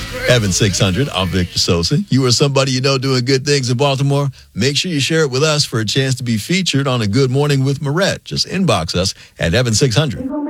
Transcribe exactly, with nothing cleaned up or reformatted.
Evan six hundred, I'm Victor Sosa. You or somebody you know doing good things in Baltimore? Make sure you share it with us for a chance to be featured on a Good Morning with Marette. Just inbox us at Evan six hundred.